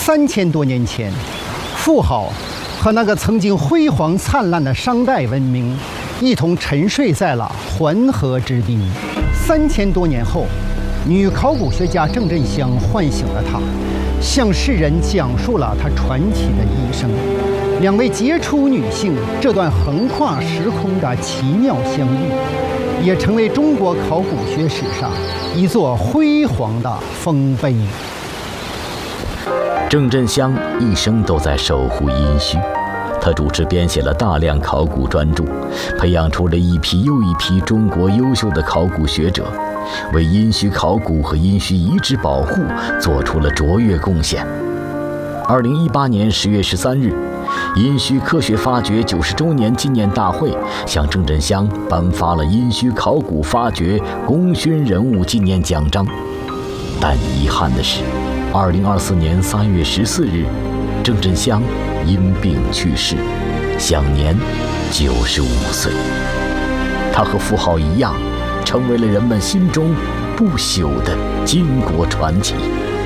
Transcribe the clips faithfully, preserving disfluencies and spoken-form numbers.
三千多年前，富豪和那个曾经辉煌灿烂的商代文明一同沉睡在了黄河之滨。三千多年后，女考古学家郑振香唤醒了她，向世人讲述了她传奇的一生。两位杰出女性这段横跨时空的奇妙相遇，也成为中国考古学史上一座辉煌的丰碑。 郑振香一生都在守护殷墟，他主持编写了大量考古专著，培养出了一批又一批中国优秀的考古学者，为殷墟考古和殷墟遗址保护做出了卓越贡献。二零一八年十月十三日，殷墟科学发掘九十周年纪念大会向郑振香颁发了殷墟考古发掘功勋人物纪念奖章。但遗憾的是，二零二四年三月十四日，郑振香因病去世，享年九十五岁。他和富豪一样，成为了人们心中不朽的巾帼传奇。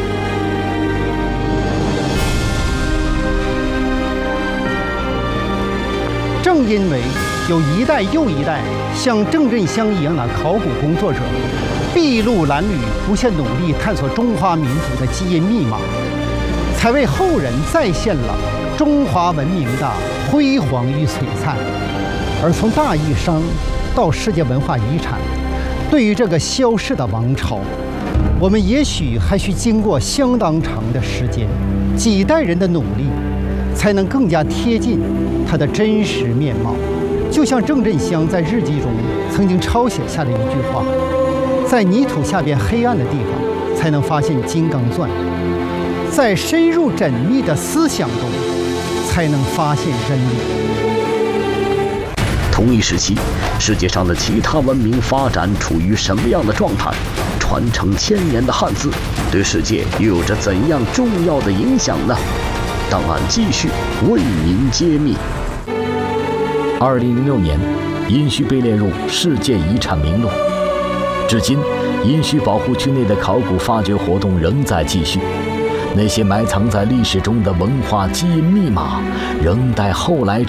正因为有一代又一代像郑振香一样的考古工作者，筚路蓝缕，不懈努力探索中华民族的基因密码，才为后人再现了中华文明的辉煌与璀璨。而从大义商到世界文化遗产，对于这个消逝的王朝，我们也许还需经过相当长的时间，几代人的努力，才能更加贴近它的真实面貌。就像郑振香在日记中曾经抄写下的一句话：在泥土下边黑暗的地方，才能发现金刚钻；在深入缜密的思想中，才能发现真理。 同一时期，世界上的其他文明发展处于什么样的状态？传承千年的汉字对世界又有着怎样重要的影响呢？档案继续为您揭秘。二零零六年，殷墟被列入世界遗产名录。至今，殷墟保护区内的考古发掘活动仍在继续。那些埋藏在历史中的文化基因密码，仍待后来